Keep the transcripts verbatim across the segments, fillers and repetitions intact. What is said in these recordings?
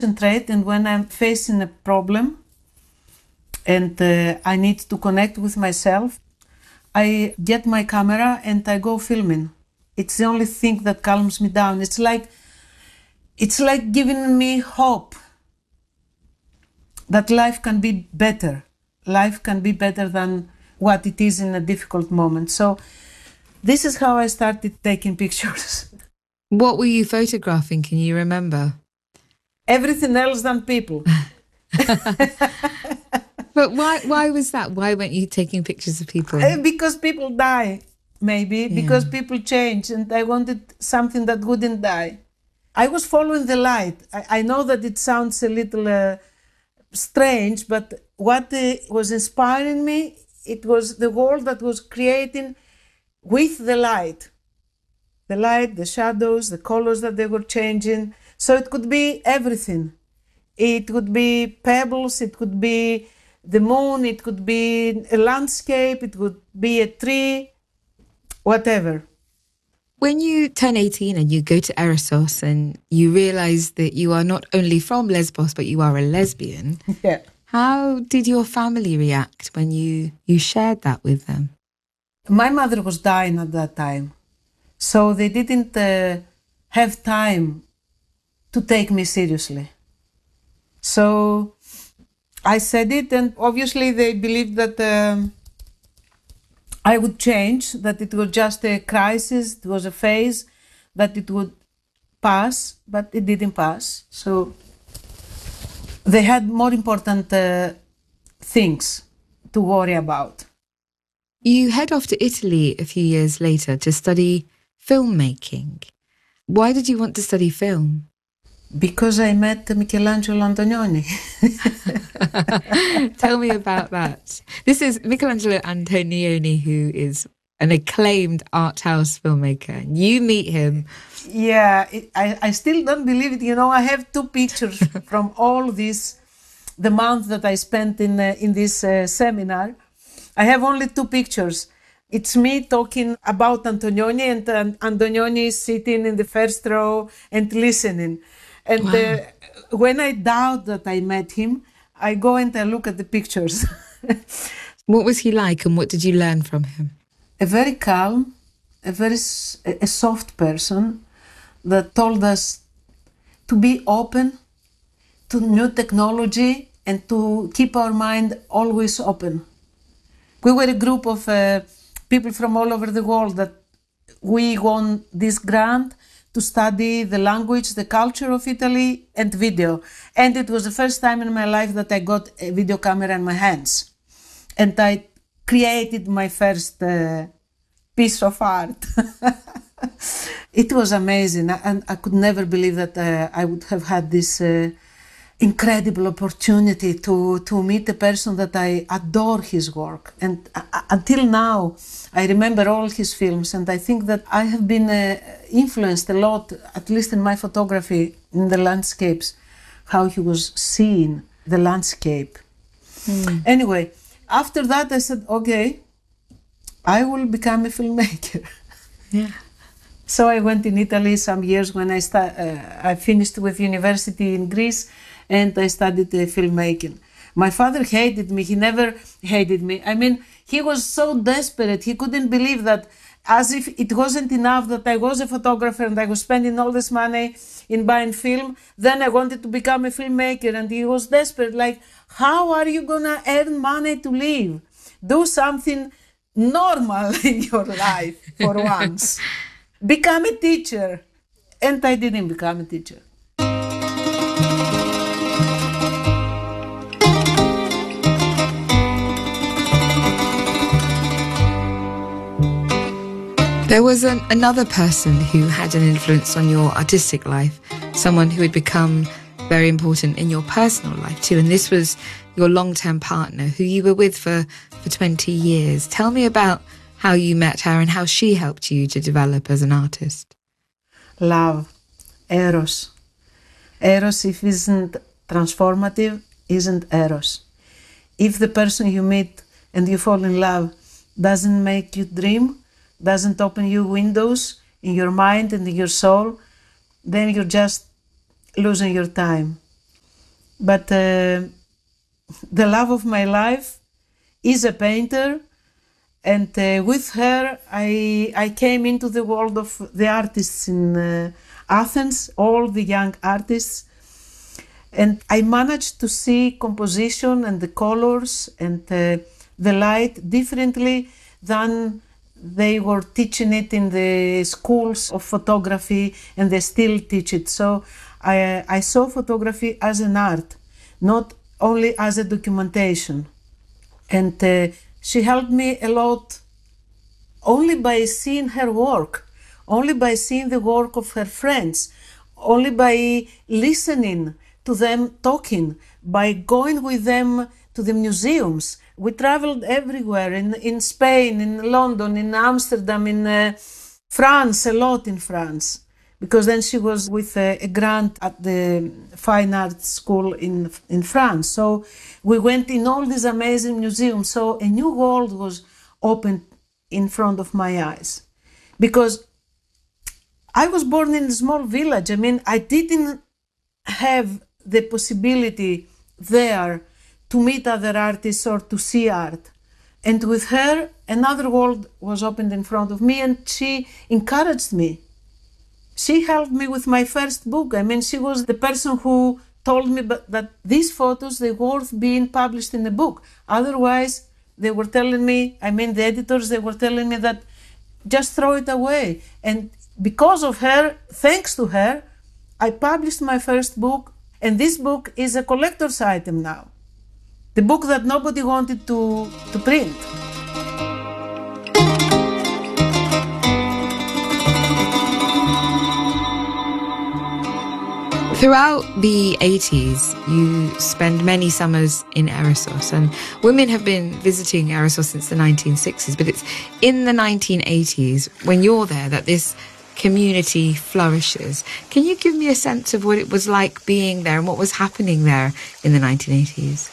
concentrate, and when I'm facing a problem and uh, I need to connect with myself, I get my camera and I go filming. It's the only thing that calms me down. It's like it's like giving me hope that life can be better. Life can be better than what it is in a difficult moment. So this is how I started taking pictures. What were you photographing? Can you remember? Everything else than people. But why why was that? Why weren't you taking pictures of people? Because people die, maybe. Yeah. Because people change, and I wanted something that wouldn't die. I was following the light. I, I know that it sounds a little uh, strange, but what uh, was inspiring me, it was the world that was creating with the light. The light, the shadows, the colors that they were changing. So it could be everything. It could be pebbles, it could be the moon, it could be a landscape, it could be a tree, whatever. When you turn eighteen and you go to Erosos and you realize that you are not only from Lesbos, but you are a lesbian, yeah. How did your family react when you, you shared that with them? My mother was dying at that time, so they didn't uh, have time to take me seriously. So I said it, and obviously they believed that um, I would change, that it was just a crisis, it was a phase, that it would pass, but it didn't pass. So they had more important uh, things to worry about. You head off to Italy a few years later to study filmmaking. Why did you want to study film? Because I met Michelangelo Antonioni. Tell me about that. This is Michelangelo Antonioni, who is an acclaimed art house filmmaker. You meet him. Yeah, it, I, I still don't believe it. You know, I have two pictures from all this, the month that I spent in, uh, in this uh, seminar. I have only two pictures. It's me talking about Antonioni, and uh, Antonioni is sitting in the first row and listening. And wow. uh, when I doubt that I met him, I go and I look at the pictures. What was he like, and what did you learn from him? A very calm, a very a soft person that told us to be open to new technology and to keep our mind always open. We were a group of uh, people from all over the world that we won this grant to study the language, the culture of Italy, and video. And it was the first time in my life that I got a video camera in my hands. And I created my first uh, piece of art. It was amazing. And I, I could never believe that uh, I would have had this uh, incredible opportunity to, to meet a person that I adore his work. And uh, until now, I remember all his films, and I think that I have been uh, influenced a lot, at least in my photography, in the landscapes, how he was seeing the landscape. Mm. Anyway, after that I said, okay, I will become a filmmaker. Yeah. So I went in Italy some years when I, sta- uh, I finished with university in Greece, and I studied uh, filmmaking. My father hated me. He never hated me. I mean, he was so desperate. He couldn't believe that, as if it wasn't enough that I was a photographer and I was spending all this money in buying film. Then I wanted to become a filmmaker, and he was desperate. Like, how are you going to earn money to live? Do something normal in your life for once. Become a teacher. And I didn't become a teacher. There was an, another person who had an influence on your artistic life, someone who had become very important in your personal life too, and this was your long-term partner, who you were with for, for twenty years. Tell me about how you met her and how she helped you to develop as an artist. Love, Eros. Eros, if isn't transformative, isn't Eros. If the person you meet and you fall in love doesn't make you dream, doesn't open you windows in your mind and in your soul, then you're just losing your time. but uh, the love of my life is a painter. And uh, with her, I, I came into the world of the artists in uh, Athens, all the young artists. And I managed to see composition and the colors and uh, the light differently than they were teaching it in the schools of photography, and they still teach it. So I, I saw photography as an art, not only as a documentation. And uh, she helped me a lot only by seeing her work, only by seeing the work of her friends, only by listening to them talking, by going with them to the museums. We traveled everywhere, in, in Spain, in London, in Amsterdam, in uh, France, a lot in France. Because then she was with a, a grant at the Fine Arts School in, in France. So we went in all these amazing museums. So a new world was opened in front of my eyes. Because I was born in a small village. I mean, I didn't have the possibility there to meet other artists or to see art. And with her, another world was opened in front of me, and she encouraged me. She helped me with my first book. I mean, she was the person who told me that these photos, they're worth being published in a book. Otherwise, they were telling me, I mean, the editors, they were telling me that just throw it away. And because of her, thanks to her, I published my first book. And this book is a collector's item now. The book that nobody wanted to, to print. Throughout the eighties, you spend many summers in Erissos, and women have been visiting Erissos since the nineteen sixties, but it's in the nineteen eighties, when you're there, that this community flourishes. Can you give me a sense of what it was like being there and what was happening there in the nineteen eighties?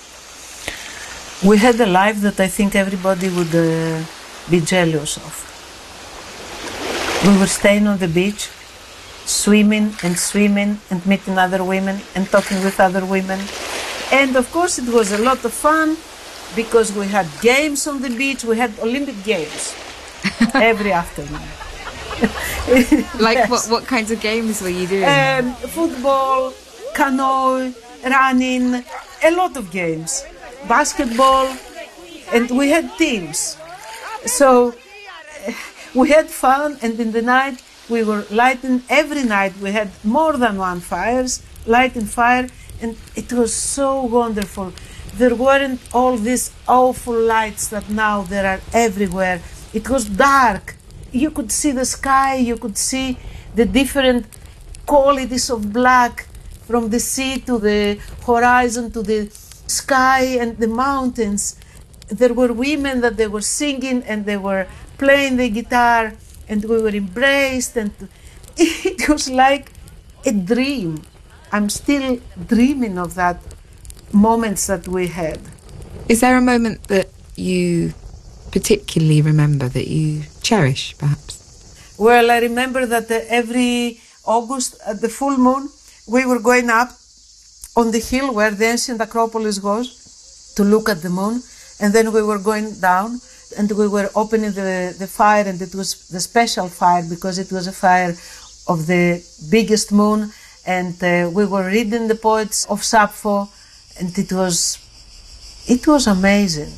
We had a life that I think everybody would uh, be jealous of. We were staying on the beach, swimming and swimming and meeting other women and talking with other women. And of course it was a lot of fun because we had games on the beach. We had Olympic Games every afternoon. Like yes. what, what kinds of games were you doing? Um, football, canoe, running, a lot of games. Basketball, and we had teams. So we had fun, and in the night we were lighting, every night we had more than one fires, lighting fire, and it was so wonderful. There weren't all these awful lights that now there are everywhere. It was dark. You could see the sky, you could see the different qualities of black from the sea to the horizon to the sky and the mountains. There were women that they were singing and they were playing the guitar, and we were embraced, and it was like a dream. I'm still dreaming of that moments that we had. Is there a moment that you particularly remember, that you cherish, perhaps? Well, I remember that uh, every August at the full moon, we were going up on the hill where the ancient Acropolis was to look at the moon, and then we were going down and we were opening the, the fire, and it was the special fire because it was a fire of the biggest moon, and uh, we were reading the poets of Sappho, and it was, it was amazing.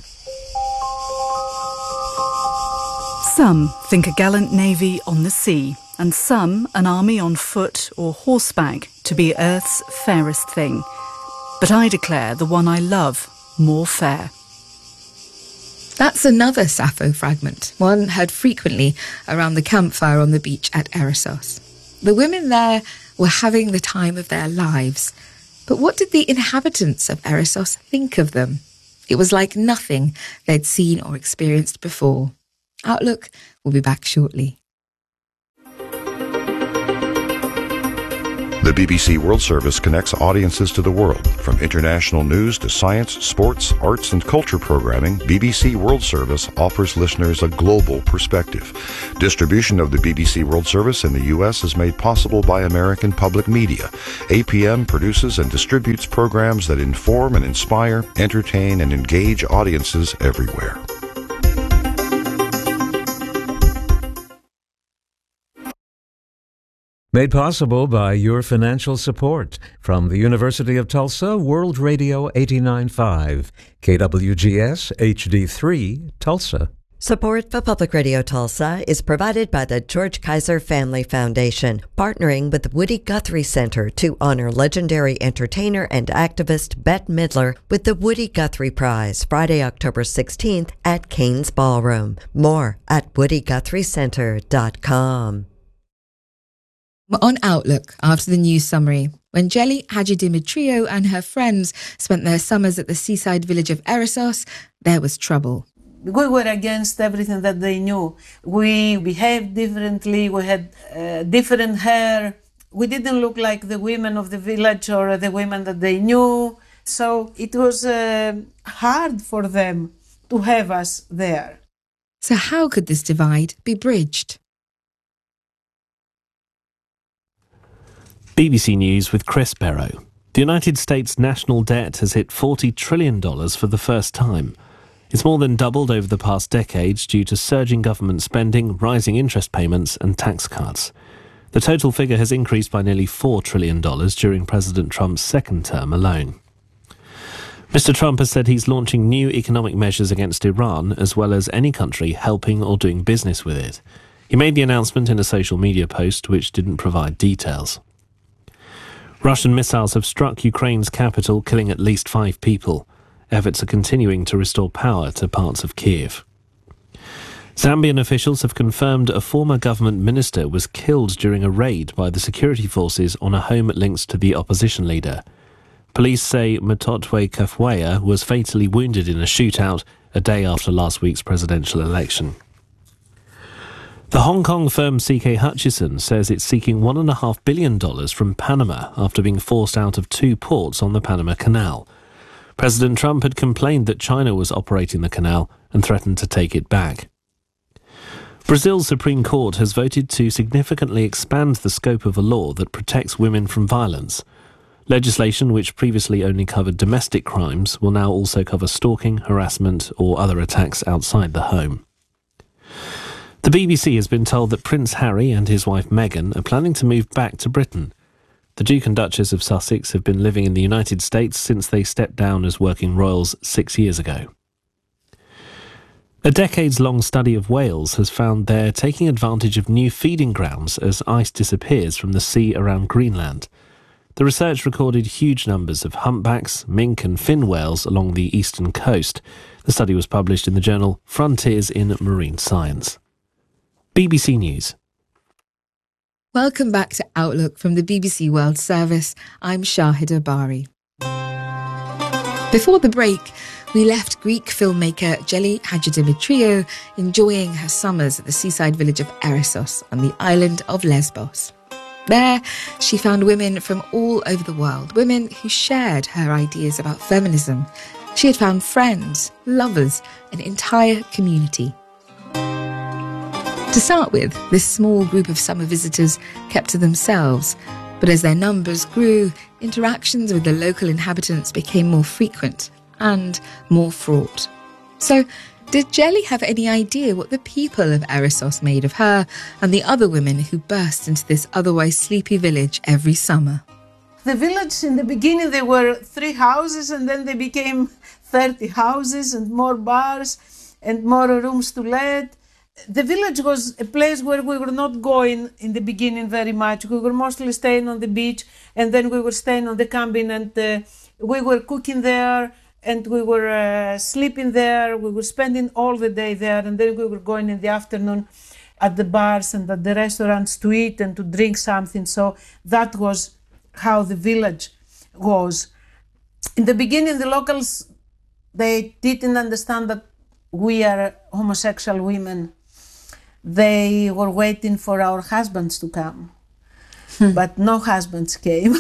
Some think a gallant navy on the sea, and some an army on foot or horseback to be Earth's fairest thing. But I declare the one I love more fair. That's another Sappho fragment, one heard frequently around the campfire on the beach at Erissos. The women there were having the time of their lives. But what did the inhabitants of Erissos think of them? It was like nothing they'd seen or experienced before. Outlook will be back shortly. The B B C World Service connects audiences to the world. From international news to science, sports, arts, and culture programming, B B C World Service offers listeners a global perspective. Distribution of the B B C World Service in the U S is made possible by American Public Media. A P M produces and distributes programs that inform and inspire, entertain, and engage audiences everywhere. Made possible by your financial support from the University of Tulsa, World Radio eighty-nine point five, K W G S H D three, Tulsa. Support for Public Radio Tulsa is provided by the George Kaiser Family Foundation, partnering with the Woody Guthrie Center to honor legendary entertainer and activist Bette Midler with the Woody Guthrie Prize, Friday, October sixteenth at Cain's Ballroom. More at woody guthrie center dot com. On Outlook, after the news summary, when Geli Hadjidimitriou and her friends spent their summers at the seaside village of Erissos, there was trouble. We were against everything that they knew. We behaved differently, we had uh, different hair. We didn't look like the women of the village or the women that they knew. So it was uh, hard for them to have us there. So how could this divide be bridged? B B C News with Chris Barrow. The United States national debt has hit forty trillion dollars for the first time. It's more than doubled over the past decades due to surging government spending, rising interest payments and tax cuts. The total figure has increased by nearly four trillion dollars during President Trump's second term alone. Mister Trump has said he's launching new economic measures against Iran, as well as any country helping or doing business with it. He made the announcement in a social media post which didn't provide details. Russian missiles have struck Ukraine's capital, killing at least five people. Efforts are continuing to restore power to parts of Kiev. Zambian officials have confirmed a former government minister was killed during a raid by the security forces on a home linked to the opposition leader. Police say Mutotwe Kafwaya was fatally wounded in a shootout a day after last week's presidential election. The Hong Kong firm C K Hutchison says it's seeking one point five billion dollars from Panama after being forced out of two ports on the Panama Canal. President Trump had complained that China was operating the canal and threatened to take it back. Brazil's Supreme Court has voted to significantly expand the scope of a law that protects women from violence. Legislation which previously only covered domestic crimes will now also cover stalking, harassment or other attacks outside the home. The B B C has been told that Prince Harry and his wife Meghan are planning to move back to Britain. The Duke and Duchess of Sussex have been living in the United States since they stepped down as working royals six years ago. A decades-long study of whales has found they're taking advantage of new feeding grounds as ice disappears from the sea around Greenland. The research recorded huge numbers of humpbacks, mink and fin whales along the eastern coast. The study was published in the journal Frontiers in Marine Science. B B C News. Welcome back to Outlook from the B B C World Service. I'm Shahida Bari. Before the break, we left Greek filmmaker Geli Hadjidimitriou enjoying her summers at the seaside village of Erissos on the island of Lesbos. There, she found women from all over the world, women who shared her ideas about feminism. She had found friends, lovers, an entire community. To start with, this small group of summer visitors kept to themselves, but as their numbers grew, interactions with the local inhabitants became more frequent and more fraught. So, did Geli have any idea what the people of Erissos made of her and the other women who burst into this otherwise sleepy village every summer? The village, in the beginning, there were three houses, and then they became thirty houses and more bars and more rooms to let. The village was a place where we were not going in the beginning very much. We were mostly staying on the beach, and then we were staying on the cabin, and uh, we were cooking there, and we were uh, sleeping there. We were spending all the day there, and then we were going in the afternoon at the bars and at the restaurants to eat and to drink something. So that was how the village was. In the beginning, the locals, they didn't understand that we are homosexual women. They were waiting for our husbands to come. but no husbands came.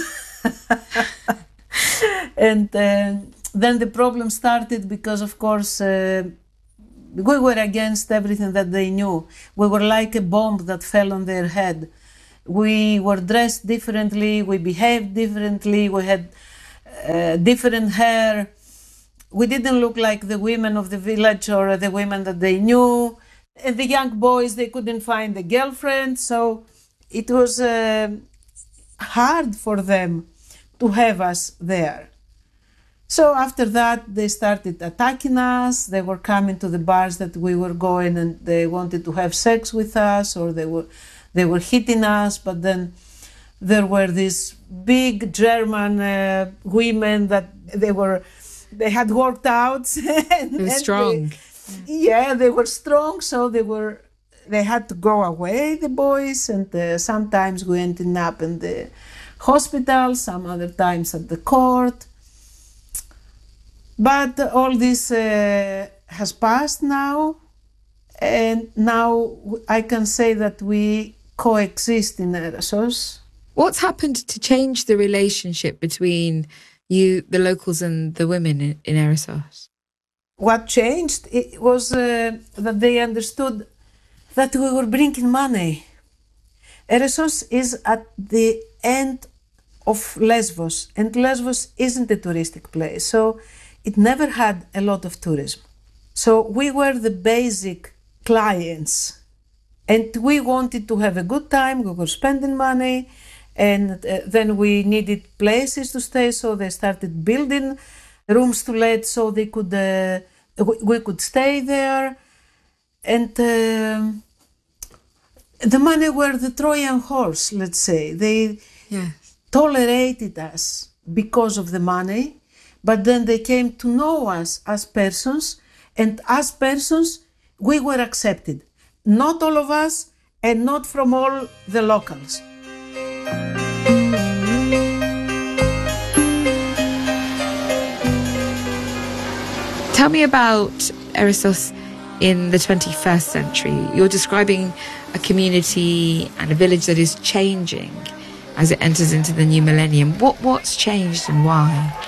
And uh, then the problem started because, of course, uh, we were against everything that they knew. We were like a bomb that fell on their head. We were dressed differently, we behaved differently, we had uh, different hair. We didn't look like the women of the village or the women that they knew. And the young boys, they couldn't find a girlfriend, so it was uh, hard for them to have us there. So after that, they started attacking us. They were coming to the bars that we were going and they wanted to have sex with us, or they were they were hitting us. But then there were these big German uh, women that they were, they had worked out. and, they were strong. They, yeah, they were strong, so they were, they had to go away, the boys, and uh, sometimes we ended up in the hospital, some other times at the court. But all this uh, has passed now, and now I can say that we coexist in Eresos. What's happened to change the relationship between you, the locals, and the women in, in Eresos? What changed it was uh, that they understood that we were bringing money. Eresos is at the end of Lesbos, and Lesbos isn't a touristic place, so it never had a lot of tourism. So we were the basic clients, and we wanted to have a good time. We were spending money, and uh, then we needed places to stay, so they started building rooms to let so they could uh, we could stay there. And uh, the money were the Trojan horse, let's say. They yes. tolerated us because of the money, but then they came to know us as persons, and as persons we were accepted. Not all of us, and not from all the locals. Tell me about Eresos in the twenty-first century. You're describing a community and a village that is changing as it enters into the new millennium. What What's changed and why?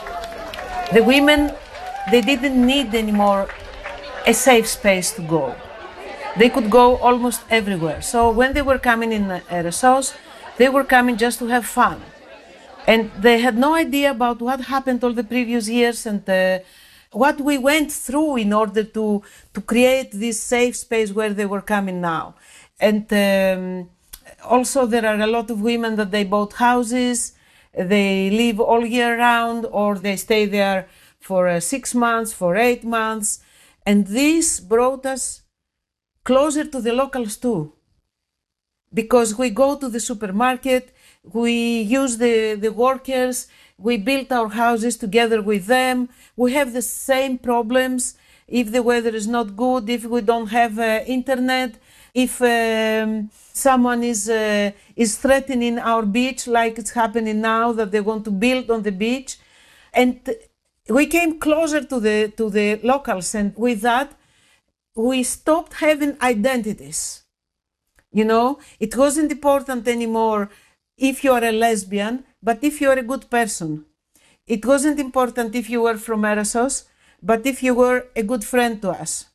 The women, they didn't need anymore a safe space to go. They could go almost everywhere. So when they were coming in Eresos, they were coming just to have fun. And they had no idea about what happened all the previous years and uh, what we went through in order to, to create this safe space where they were coming now. And um, also there are a lot of women that they bought houses, they live all year round, or they stay there for uh, six months, for eight months. And this brought us closer to the locals too. Because we go to the supermarket, we use the, the workers, we build our houses together with them. We have the same problems if the weather is not good, if we don't have uh, internet, if um, someone is uh, is threatening our beach, like it's happening now, that they want to build on the beach. And we came closer to the to the locals, and with that, we stopped having identities. You know, it wasn't important anymore if you are a lesbian, but if you are a good person. It wasn't important if you were from Eresos, but if you were a good friend to us.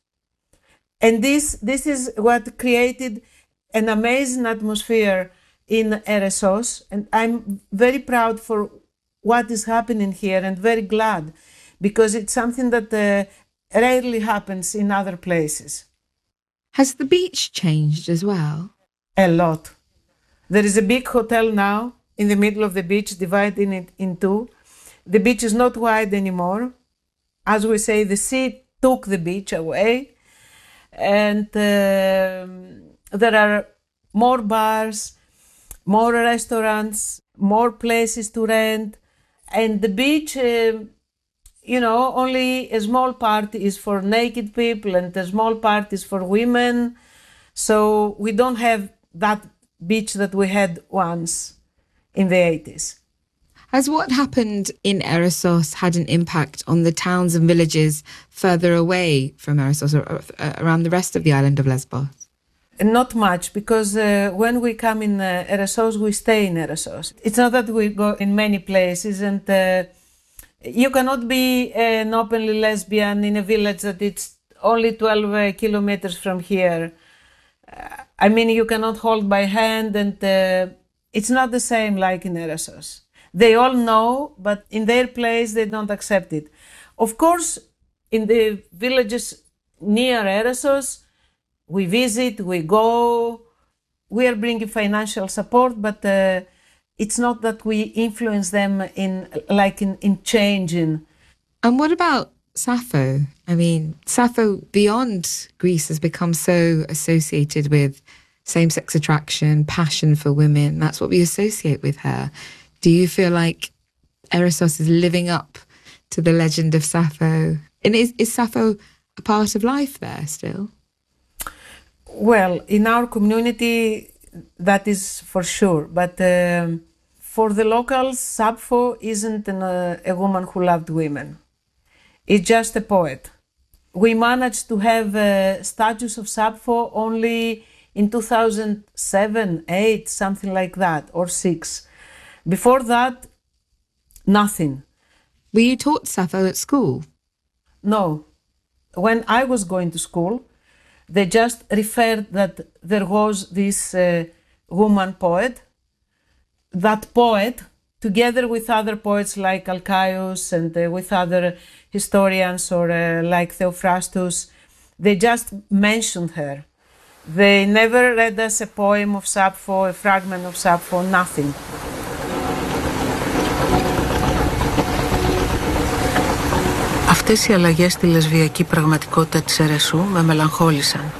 And this, this is what created an amazing atmosphere in Eresos. And I'm very proud for what is happening here and very glad, because it's something that uh, rarely happens in other places. Has the beach changed as well? A lot. There is a big hotel now in the middle of the beach, dividing it in two. The beach is not wide anymore. As we say, the sea took the beach away. And uh, there are more bars, more restaurants, more places to rent. And the beach, uh, you know, only a small part is for naked people and a small part is for women. So we don't have that beach that we had once in the eighties. Has what happened in Eresos had an impact on the towns and villages further away from Eresos or uh, around the rest of the island of Lesbos? Not much, because uh, when we come in uh, Eresos, we stay in Eresos. It's not that we go in many places, and uh, you cannot be an openly lesbian in a village that it's only twelve uh, kilometers from here. Uh, I mean, you cannot hold by hand, and uh, it's not the same like in Eresos. They all know, but in their place, they don't accept it. Of course, in the villages near Eresos, we visit, we go, we are bringing financial support, but uh, it's not that we influence them in like in, in changing. And what about Sappho? I mean, Sappho beyond Greece has become so associated with same-sex attraction, passion for women. That's what we associate with her. Do you feel like Eresos is living up to the legend of Sappho? And is, is Sappho a part of life there still? Well, in our community, that is for sure. But um, for the locals, Sappho isn't an, uh, a woman who loved women. It's just a poet. We managed to have uh, statues of Sappho only in two thousand seven, eight, something like that, or six. Before that, nothing. Were you taught Sappho at school? No. When I was going to school, they just referred that there was this uh, woman poet. That poet, together with other poets like Alcaios and uh, with other historians or uh, like Theophrastus, they just mentioned her. They never read us a poem of Sappho, a fragment of Sappho, nothing. Αυτές οι αλλαγές στη λεσβιακή πραγματικότητα της Ερεσού με μελαγχόλησαν.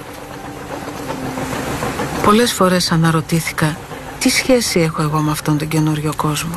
Πολλές φορές αναρωτήθηκα τι σχέση έχω εγώ με αυτόν τον καινούριο κόσμο.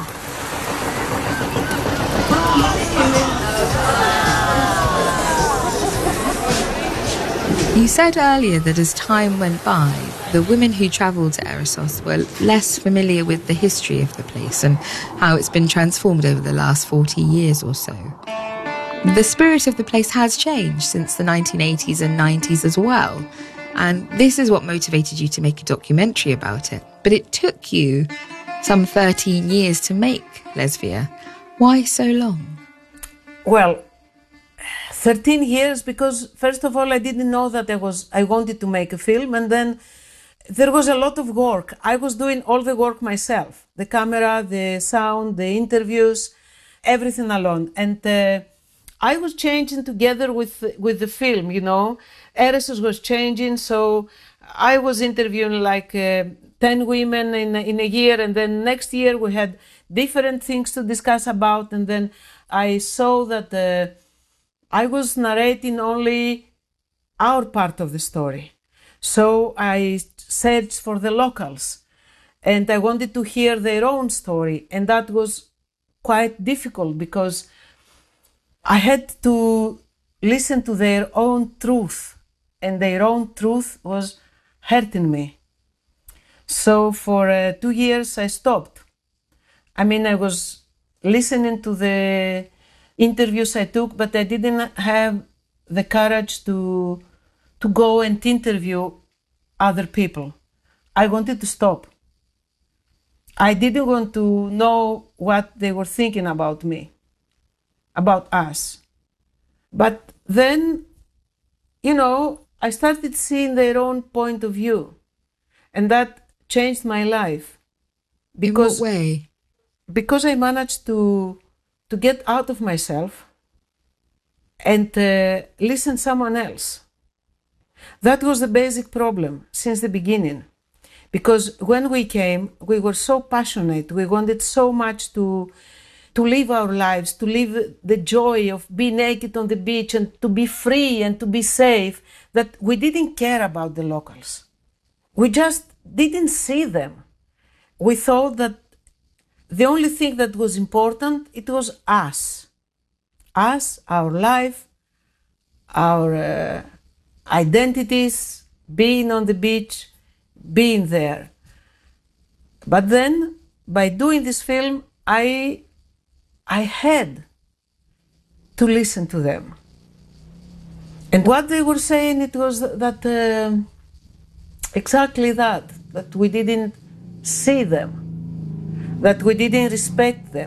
You said earlier that as time went by, the women who travelled to Eresos were less familiar with the history of the place and how it's been transformed over the last forty years or so. The spirit of the place has changed since the nineteen eighties and nineties as well. And this is what motivated you to make a documentary about it. But it took you some thirteen years to make Lesvia. Why so long? Well, thirteen years because, first of all, I didn't know that I was I wanted to make a film, and then there was a lot of work. I was doing all the work myself. The camera, the sound, the interviews, everything alone. And uh, I was changing together with with the film, you know. Eresos was changing, so I was interviewing like uh, ten women in, in a year, and then next year we had different things to discuss about, and then I saw that uh, I was narrating only our part of the story. So I searched for the locals, and I wanted to hear their own story, and that was quite difficult because I had to listen to their own truth, and their own truth was hurting me. So for uh, two years I stopped. I mean, I was listening to the interviews I took, but I didn't have the courage to, to go and interview other people. I wanted to stop. I didn't want to know what they were thinking about me, about us. But then, you know, I started seeing their own point of view, and that changed my life. Because, in what way? Because I managed to to get out of myself and uh, listen to someone else. That was the basic problem since the beginning. Because when we came, we were so passionate. We wanted so much to to live our lives, to live the joy of being naked on the beach and to be free and to be safe, that we didn't care about the locals. We just didn't see them. We thought that the only thing that was important, it was us. Us, our life, our uh, identities, being on the beach, being there. But then, by doing this film, I I had to listen to them. And what they were saying, it was that uh, exactly that, that we didn't see them, that we didn't respect them.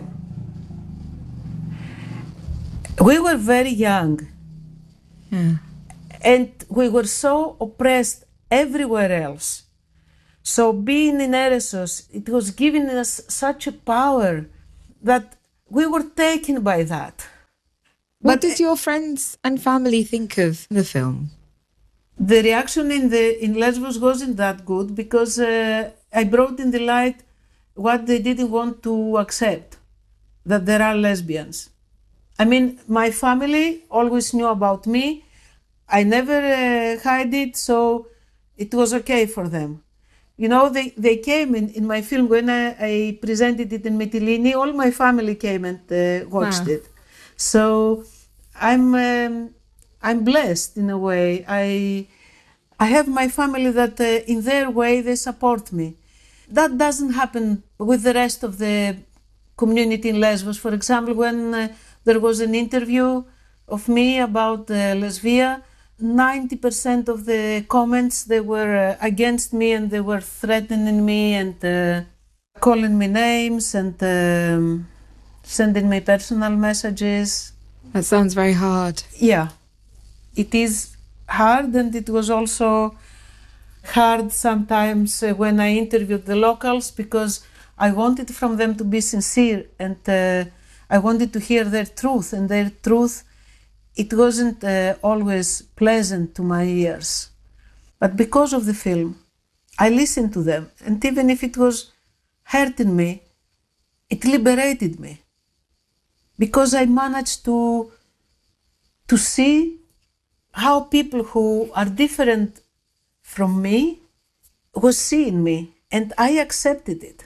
We were very young, Yeah. and we were so oppressed everywhere else. So being in Eresos, it was giving us such a power that we were taken by that. What did your friends and family think of the film? The reaction in the in Lesbos wasn't that good because uh, I brought in the light what they didn't want to accept, that there are lesbians. I mean, my family always knew about me. I never uh, hid it, so it was okay for them. You know, they, they came in, in my film when I, I presented it in Mytilene, all my family came and uh, watched Wow. it. So I'm um, I'm blessed in a way. I I have my family that uh, in their way they support me. That doesn't happen with the rest of the community in Lesbos. For example, when uh, there was an interview of me about uh, Lesbia, ninety percent of the comments, they were uh, against me and they were threatening me and uh, calling me names and um, sending me personal messages. That sounds very hard. Yeah, it is hard, and it was also hard sometimes uh, when I interviewed the locals because I wanted from them to be sincere and uh, I wanted to hear their truth, and their truth, it wasn't uh, always pleasant to my ears. But because of the film, I listened to them, and even if it was hurting me, it liberated me. Because I managed to, to see how people who are different from me was seeing me, and I accepted it.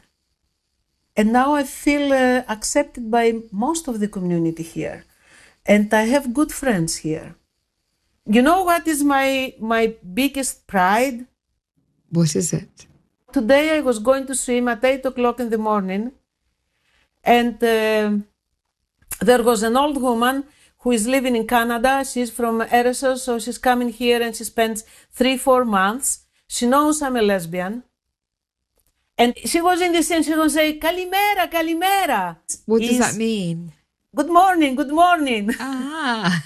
And now I feel uh, accepted by most of the community here. And I have good friends here. You know what is my, my biggest pride? What is it? Today I was going to swim at eight o'clock in the morning, and uh, there was an old woman who is living in Canada. She's from Eresos, so she's coming here and she spends three, four months. She knows I'm a lesbian. And she was in the sea and she was saying, Kalimera, Kalimera. What does Is, that mean? Good morning, good morning. Ah.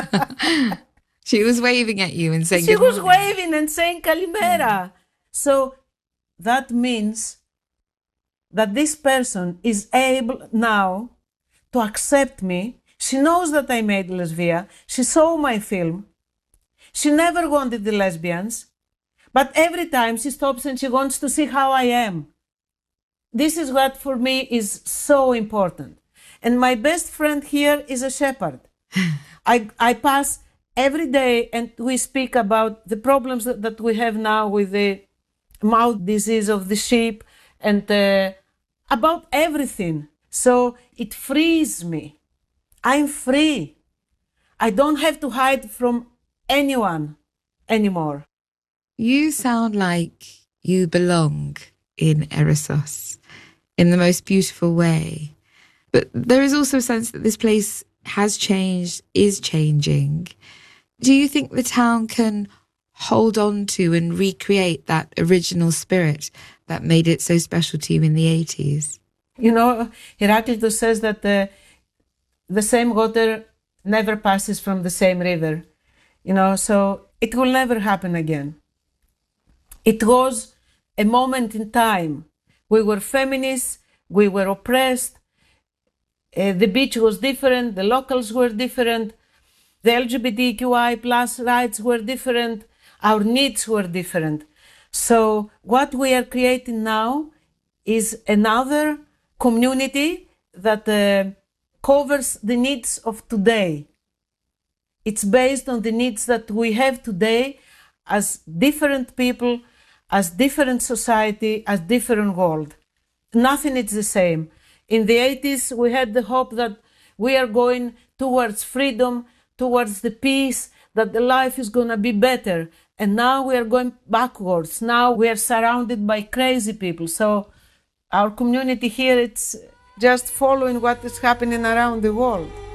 She was waving at you and saying She good was morning. waving and saying Kalimera. So that means that this person is able now to accept me. She knows that I made Lesbia. She saw my film. She never wanted the lesbians. But every time she stops and she wants to see how I am. This is what for me is so important. And my best friend here is a shepherd. I, I pass every day and we speak about the problems that, that we have now with the mouth disease of the sheep and uh, about everything. So it frees me. I'm free. I don't have to hide from anyone anymore. You sound like you belong in Eresos in the most beautiful way. But there is also a sense that this place has changed, is changing. Do you think the town can hold on to and recreate that original spirit that made it so special to you in the eighties? You know, Heraclitus says that uh, the same water never passes from the same river. You know, so it will never happen again. It was a moment in time. We were feminists, we were oppressed, uh, the beach was different, the locals were different, the L G B T Q I plus rights were different, our needs were different. So what we are creating now is another community that uh, covers the needs of today. It's based on the needs that we have today as different people, as different society, as different world. Nothing is the same. In the eighties, we had the hope that we are going towards freedom, towards the peace, that the life is going to be better. And now we are going backwards. Now we are surrounded by crazy people. So our community here, it's just following what is happening around the world.